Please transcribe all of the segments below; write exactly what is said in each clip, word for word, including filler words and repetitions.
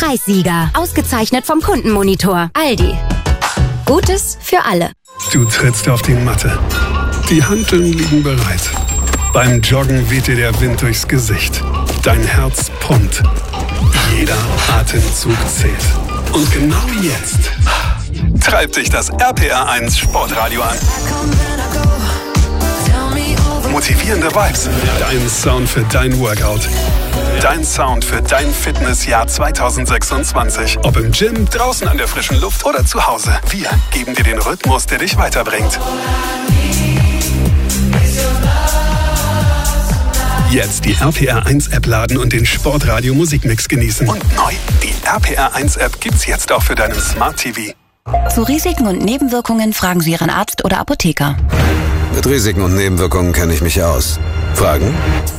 Preissieger. Ausgezeichnet vom Kundenmonitor. Aldi. Gutes für alle. Du trittst auf die Matte. Die Hanteln liegen bereit. Beim Joggen weht dir der Wind durchs Gesicht. Dein Herz pumpt. Jeder Atemzug zählt. Und genau jetzt treibt dich das R P R eins Sportradio an. Motivierende Vibes. Dein Sound für dein Workout. Dein Sound für dein Fitnessjahr zwanzig sechsundzwanzig. Ob im Gym, draußen an der frischen Luft oder zu Hause. Wir geben dir den Rhythmus, der dich weiterbringt. Jetzt die R P R eins App laden und den Sportradio Musikmix genießen. Und neu, die R P R eins App gibt's jetzt auch für deinen Smart T V. Zu Risiken und Nebenwirkungen fragen Sie Ihren Arzt oder Apotheker. Mit Risiken und Nebenwirkungen kenne ich mich aus. Fragen?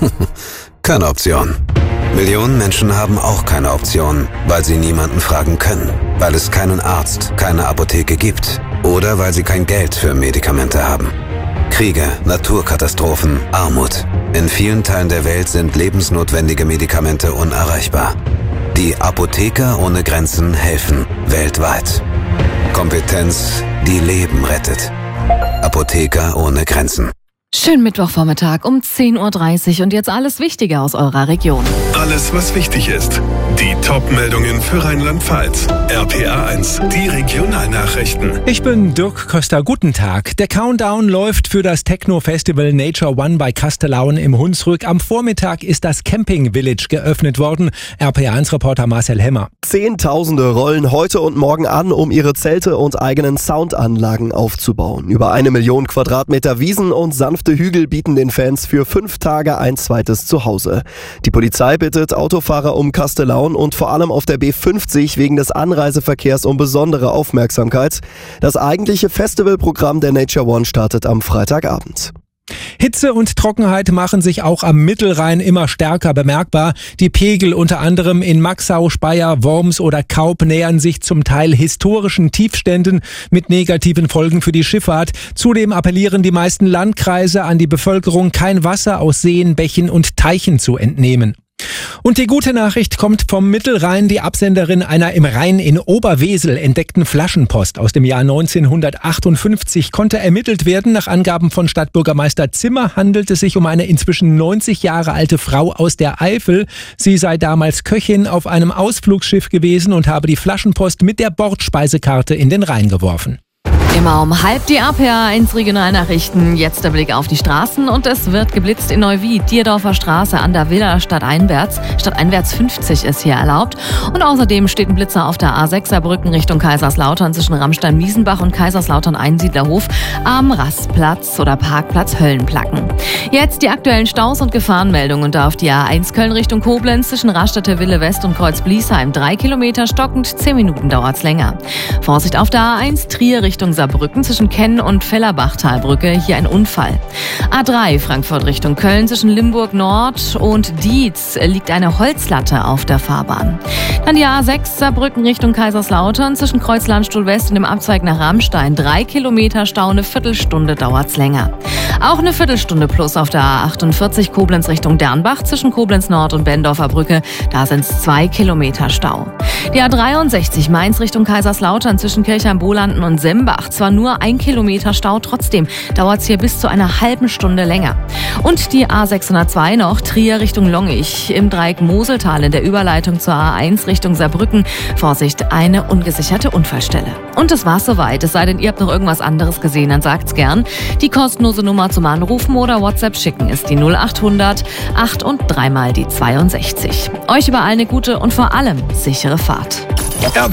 Keine Option. Millionen Menschen haben auch keine Option, weil sie niemanden fragen können, weil es keinen Arzt, keine Apotheke gibt oder weil sie kein Geld für Medikamente haben. Kriege, Naturkatastrophen, Armut. In vielen Teilen der Welt sind lebensnotwendige Medikamente unerreichbar. Die Apotheker ohne Grenzen helfen weltweit. Kompetenz, die Leben rettet. Apotheker ohne Grenzen. Schönen Mittwochvormittag um zehn Uhr dreißig und jetzt alles Wichtige aus eurer Region. Alles, was wichtig ist. Die Top-Meldungen für Rheinland-Pfalz. R P R eins, die Regionalnachrichten. Ich bin Dirk Köster, guten Tag. Der Countdown läuft für das Techno-Festival Nature One bei Kastellaun im Hunsrück. Am Vormittag ist das Camping Village geöffnet worden. R P R eins Reporter Marcel Hemmer. Zehntausende rollen heute und morgen an, um ihre Zelte und eigenen Soundanlagen aufzubauen. Über eine Million Quadratmeter Wiesen und sanfte Hügel bieten den Fans für fünf Tage ein zweites Zuhause. Die Polizei bittet Autofahrer um Kastellaun und vor allem auf der B fünfzig wegen des Anreiseverkehrs um besondere Aufmerksamkeit. Das eigentliche Festivalprogramm der Nature One startet am Freitagabend. Hitze und Trockenheit machen sich auch am Mittelrhein immer stärker bemerkbar. Die Pegel unter anderem in Maxau, Speyer, Worms oder Kaup nähern sich zum Teil historischen Tiefständen mit negativen Folgen für die Schifffahrt. Zudem appellieren die meisten Landkreise an die Bevölkerung, kein Wasser aus Seen, Bächen und Teichen zu entnehmen. Und die gute Nachricht kommt vom Mittelrhein. Die Absenderin einer im Rhein in Oberwesel entdeckten Flaschenpost aus dem Jahr neunzehnhundertachtundfünfzig konnte ermittelt werden. Nach Angaben von Stadtbürgermeister Zimmer handelt es sich um eine inzwischen neunzig Jahre alte Frau aus der Eifel. Sie sei damals Köchin auf einem Ausflugsschiff gewesen und habe die Flaschenpost mit der Bordspeisekarte in den Rhein geworfen. Immer um halb die R P R eins Regionalnachrichten. Jetzt der Blick auf die Straßen und es wird geblitzt in Neuwied, Dierdorfer Straße an der Villa stadteinwärts. Stadteinwärts fünfzig ist hier erlaubt. Und außerdem steht ein Blitzer auf der A sechs Saarbrücken Richtung Kaiserslautern zwischen Ramstein-Miesenbach und Kaiserslautern-Einsiedlerhof am Rastplatz oder Parkplatz Höllenplacken. Jetzt die aktuellen Staus und Gefahrenmeldungen. Und da auf die A eins Köln Richtung Koblenz zwischen Raststätte Wille West und Kreuz-Bliesheim. Drei Kilometer stockend, zehn Minuten dauert's länger. Vorsicht auf der A eins Trier Richtung Saarbrücken zwischen Kenn und Fellerbachtalbrücke. Hier ein Unfall. A drei Frankfurt Richtung Köln zwischen Limburg Nord und Dietz liegt eine Holzlatte auf der Fahrbahn. Dann die A sechs Saarbrücken Richtung Kaiserslautern zwischen Kreuz-Landstuhl West und dem Abzweig nach Ramstein. Drei Kilometer Stau, eine Viertelstunde dauert's länger. Auch eine Viertelstunde plus auf der A achtundvierzig Koblenz Richtung Dernbach zwischen Koblenz Nord und Bendorfer Brücke. Da sind's zwei Kilometer Stau. Die A dreiundsechzig Mainz Richtung Kaiserslautern zwischen Kirchheim-Bolanden und Sembach. Zwar nur ein Kilometer Stau, trotzdem dauert's hier bis zu einer halben Stunde länger. Und die A sechshundertzwei noch Trier Richtung Longich im Dreieck Moseltal in der Überleitung zur A eins Richtung Saarbrücken. Vorsicht, eine ungesicherte Unfallstelle. Und das war's soweit. Es sei denn, ihr habt noch irgendwas anderes gesehen, dann sagt's gern. Die kostenlose Nummer zum Anrufen oder WhatsApp schicken ist die null achthundert acht und dreimal die zweiundsechzig. Euch überall eine gute und vor allem sichere Fahrt. R